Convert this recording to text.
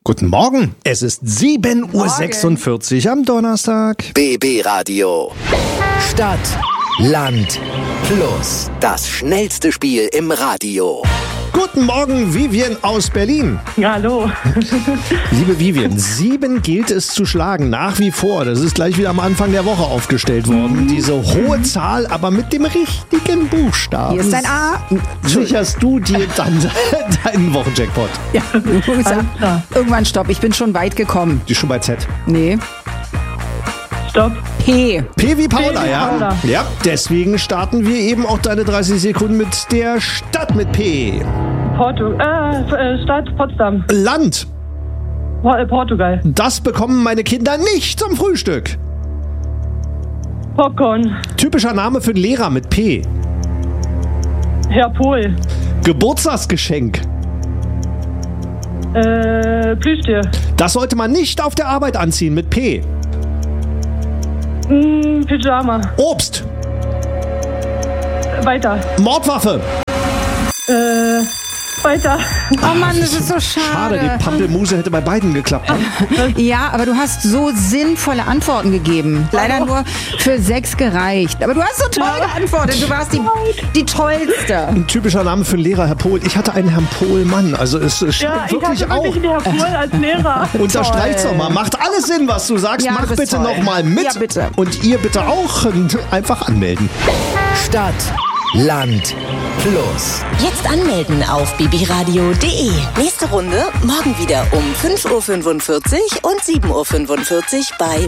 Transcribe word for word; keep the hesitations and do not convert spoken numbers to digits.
Guten Morgen, es ist sieben Uhr sechsundvierzig am Donnerstag. B B Radio. Stadt, Land, Plus. Das schnellste Spiel im Radio. Guten Morgen, Vivian aus Berlin. Ja, hallo. Liebe Vivian, sieben gilt es zu schlagen, nach wie vor. Das ist gleich wieder am Anfang der Woche aufgestellt worden. Diese hohe Zahl, aber mit dem richtigen Buchstaben. Hier ist ein A. Sicherst du dir dann deinen Wochenjackpot? Ja, irgendwann stopp, ich bin schon weit gekommen. Die ist schon bei Z. Nee. Stopp. P. P wie Paula, P wie ja? Paula. Ja, deswegen starten wir eben auch deine dreißig Sekunden mit der Stadt mit P. Porto, äh, Stadt Potsdam. Land. Po- äh, Portugal. Das bekommen meine Kinder nicht zum Frühstück. Popcorn. Typischer Name für einen Lehrer mit P. Herr Pohl. Geburtstagsgeschenk. Äh, Plüschtier. Das sollte man nicht auf der Arbeit anziehen mit P. Mm, Pyjama. Obst. Weiter. Mordwaffe. Äh, weiter. Oh Mann, das ist so schade. Schade, die Pampelmuse hätte bei beiden geklappt. Ja, aber du hast so sinnvolle Antworten gegeben. Leider nur für sechs gereicht. Aber du hast so toll geantwortet. Du warst die, die Tollste. Ein typischer Name für einen Lehrer, Herr Pohl. Ich hatte einen Herrn Pohlmann. Also es es Ja, stimmt ich wirklich hatte auch. wirklich den Herr Pohl als Lehrer. Unterstreicht's doch mal. Macht alles Sinn, was du sagst. Ja, Mach du bist bitte toll. noch mal mit. Ja, bitte. Und ihr bitte auch einfach anmelden. Stadt, Land, Plus. Jetzt anmelden auf b b radio punkt d e. Nächste Runde morgen wieder um fünf Uhr fünfundvierzig und sieben Uhr fünfundvierzig bei